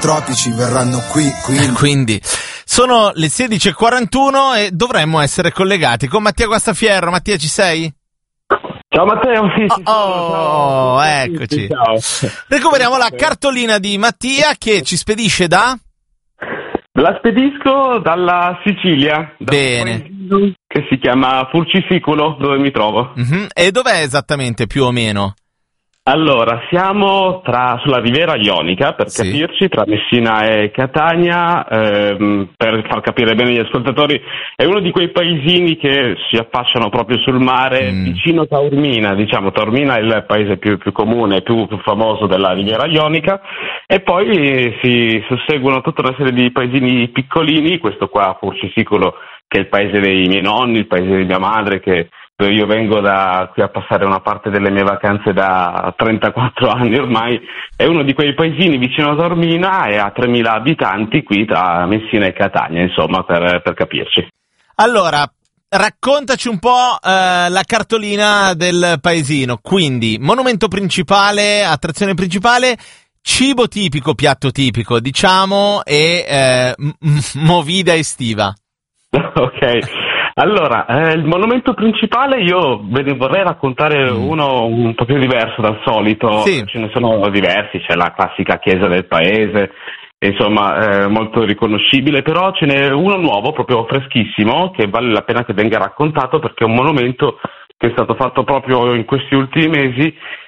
tropici verranno qui, quindi sono le 16:41 e dovremmo essere collegati con Mattia Guastafierro. Mattia, ci sei? Ciao Matteo, sì, ciao. Eccoci. Ciao. Recuperiamo la cartolina di Mattia che ci spedisce da? La spedisco dalla Sicilia. Bene. Che si chiama Furcisicolo, dove mi trovo. E dov'è esattamente, più o meno? Allora, siamo sulla Riviera Ionica, per capirci, tra Messina e Catania, per far capire bene agli ascoltatori, è uno di quei paesini che si affacciano proprio sul mare, vicino a Taormina, diciamo. Taormina è il paese più comune, più famoso della Riviera Ionica, e poi si susseguono tutta una serie di paesini piccolini, questo qua, Furcisicolo, che è il paese dei miei nonni, il paese di mia madre, che io vengo da qui a passare una parte delle mie vacanze da 34 anni ormai, è uno di quei paesini vicino a Taormina e ha 3.000 abitanti qui tra Messina e Catania, insomma, per capirci. Allora, raccontaci un po' la cartolina del paesino, quindi monumento principale, attrazione principale, cibo tipico, piatto tipico, diciamo, e movida estiva. Ok. Allora, il monumento principale io ve ne vorrei raccontare uno un po' più diverso dal solito. Sì. Ce ne sono diversi, c'è la classica chiesa del paese, insomma, molto riconoscibile, però ce n'è uno nuovo, proprio freschissimo, che vale la pena che venga raccontato perché è un monumento che è stato fatto proprio in questi ultimi mesi,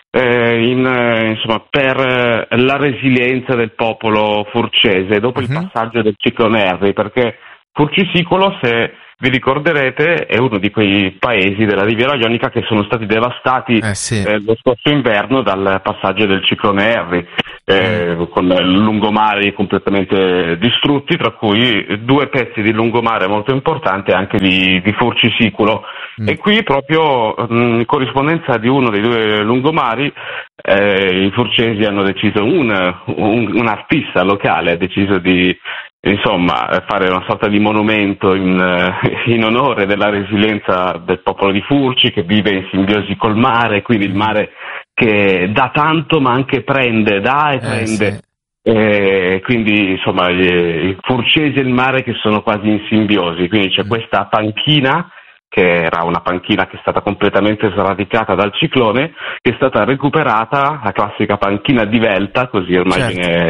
insomma, per la resilienza del popolo furcese dopo il passaggio del ciclone Harvey, perché Furcisicolo, se vi ricorderete, è uno di quei paesi della Riviera Ionica che sono stati devastati lo scorso inverno dal passaggio del ciclone Harvey, con lungomari completamente distrutti, tra cui 2 pezzi di lungomare molto importanti anche di Furcisicolo. E qui proprio in corrispondenza di uno dei 2 lungomari i furcesi hanno deciso, un artista locale ha deciso di fare una sorta di monumento in onore della resilienza del popolo di Furci, che vive in simbiosi col mare, quindi il mare che dà tanto ma anche dà e prende. Quindi insomma i furcesi e il mare che sono quasi in simbiosi, quindi c'è questa panchina, che era una panchina che è stata completamente sradicata dal ciclone, che è stata recuperata, la classica panchina divelta, così ormai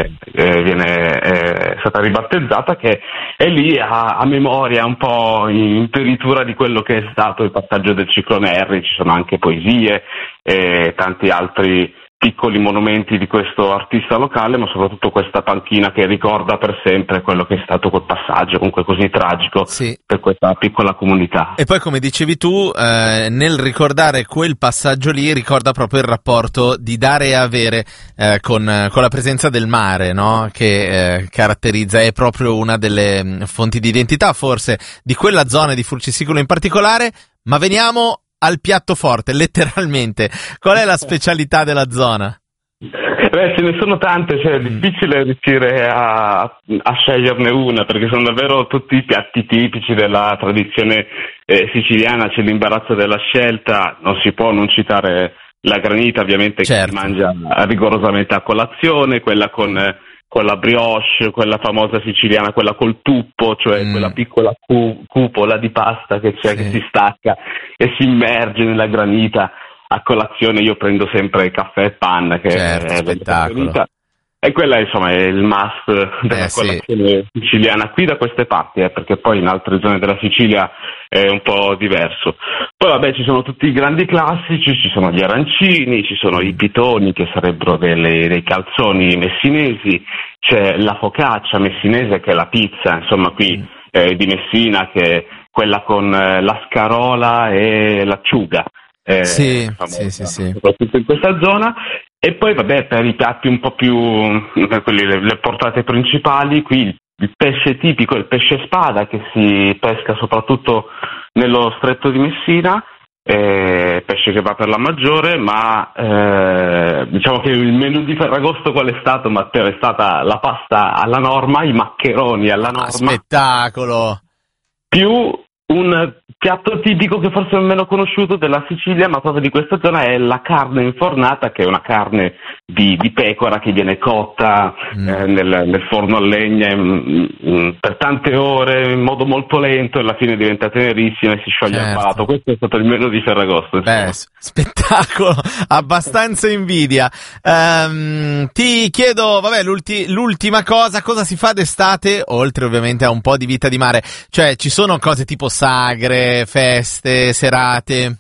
viene stata ribattezzata, che è lì a memoria, un po' in peritura di quello che è stato il passaggio del ciclone Harvey. Ci sono anche poesie e tanti altri piccoli monumenti di questo artista locale, ma soprattutto questa panchina che ricorda per sempre quello che è stato quel passaggio, comunque così tragico per questa piccola comunità. E poi, come dicevi tu, nel ricordare quel passaggio lì, ricorda proprio il rapporto di dare e avere con la presenza del mare, no? Che caratterizza, è proprio una delle fonti di identità forse di quella zona di Furcisicolo in particolare. Ma veniamo al piatto forte, letteralmente. Qual è la specialità della zona? Ce ne sono tante, è difficile riuscire a sceglierne una, perché sono davvero tutti i piatti tipici della tradizione siciliana. C'è l'imbarazzo della scelta, non si può non citare la granita, ovviamente, che si mangia rigorosamente a colazione, quella con la brioche, quella famosa siciliana, quella col tuppo, cioè quella piccola cupola di pasta che c'è, che si stacca e si immerge nella granita. A colazione io prendo sempre caffè e panna, che è spettacolo. E quella, insomma, è il must della colazione siciliana qui da queste parti, perché poi in altre zone della Sicilia è un po' diverso. Poi vabbè, ci sono tutti i grandi classici, ci sono gli arancini, ci sono i pitoni, che sarebbero dei calzoni messinesi, c'è la focaccia messinese, che è la pizza, insomma, qui di Messina, che è quella con la scarola e l'acciuga. Soprattutto in questa zona. E poi vabbè, per i piatti un po' più le portate principali, qui il pesce tipico, il pesce spada, che si pesca soprattutto nello stretto di Messina, pesce che va per la maggiore, ma diciamo che il menù di Ferragosto qual è stato, Matteo? È stata la pasta alla norma, i maccheroni alla norma. Spettacolo! Più Un piatto tipico che forse è meno conosciuto della Sicilia, ma proprio di questa zona, è la carne infornata, che è una carne di pecora che viene cotta nel forno a legna per tante ore in modo molto lento, e alla fine diventa tenerissima e si scioglie al palato. Questo è stato il menù di Ferragosto. Beh, spettacolo, abbastanza invidia. Ti chiedo, vabbè, l'ultima cosa si fa d'estate, oltre ovviamente a un po' di vita di mare? Cioè, ci sono cose tipo sagre, feste, serate?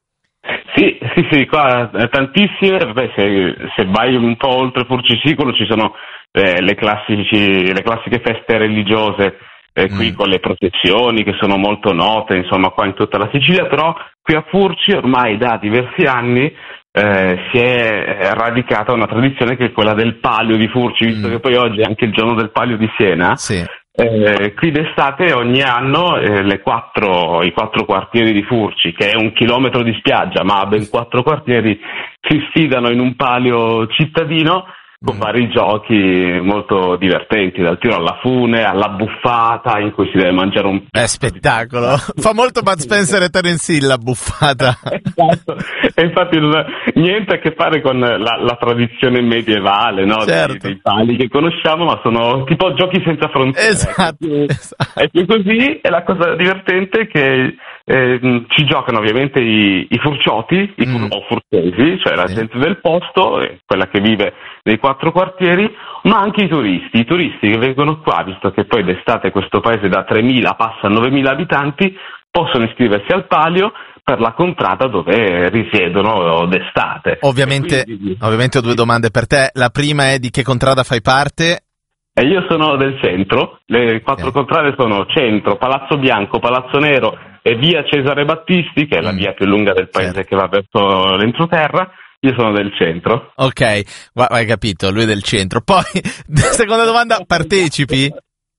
Sì, qua tantissime. Beh, se vai un po' oltre Furcisicolo ci sono le classiche feste religiose, qui con le processioni che sono molto note, insomma, qua in tutta la Sicilia. Però qui a Furci ormai da diversi anni si è radicata una tradizione che è quella del Palio di Furci, visto che poi oggi è anche il giorno del Palio di Siena. Sì. Qui d'estate ogni anno i 4 quartieri di Furci, che è 1 chilometro di spiaggia ma ha ben 4 quartieri, si sfidano in un palio cittadino con vari giochi molto divertenti, dal tiro alla fune alla buffata, in cui si deve mangiare un piatto. Spettacolo! Fa molto Bud Spencer e Terence Hill la buffata. Esatto, e infatti non ha niente a che fare con la tradizione medievale, no? Certo. Dei pali che conosciamo, ma sono tipo giochi senza frontiere. Esatto. È più così, e la cosa divertente è che ci giocano ovviamente i furcioti, o furtesi, cioè la gente del posto, quella che vive nei 4 quartieri, ma anche i turisti che vengono qua, visto che poi d'estate questo paese da 3.000 passa a 9.000 abitanti, possono iscriversi al palio per la contrada dove risiedono d'estate. Ovviamente ho 2 domande per te. La prima è: di che contrada fai parte? E io sono del centro. Le 4 contrade sono Centro, Palazzo Bianco, Palazzo Nero e via Cesare Battisti, che è la via più lunga del paese, che va verso l'entroterra. Io sono del centro. Ok, hai capito, lui è del centro. Poi, seconda domanda, partecipi?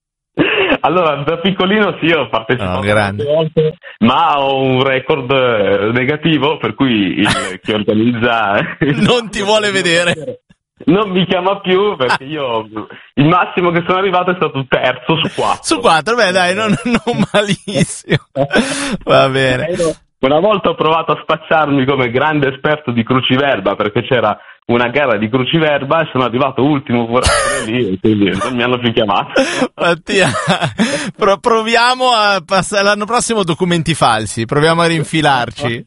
Allora, da piccolino sì, ho partecipato tante volte, ma ho un record negativo, per cui chi organizza non ti vuole vedere. Non mi chiama più, perché io il massimo che sono arrivato è stato terzo su 4. Su 4, beh dai, non malissimo. Va bene. Una volta ho provato a spacciarmi come grande esperto di cruciverba, perché c'era una gara di cruciverba e sono arrivato ultimo pure lì, e quindi non mi hanno più chiamato. Mattia, proviamo a passare l'anno prossimo documenti falsi, proviamo a rinfilarci.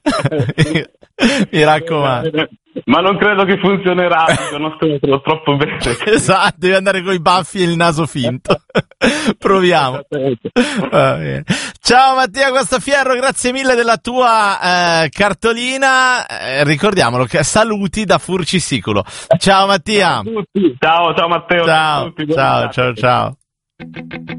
Mi raccomando. Ma non credo che funzionerà, non sto troppo bene. Esatto, devi andare con i baffi e il naso finto. Proviamo. Va bene. Ciao Mattia Guastafierro, grazie mille della tua cartolina. Ricordiamolo, che saluti da Furcisicolo. Ciao Mattia. Ciao Matteo. Ciao.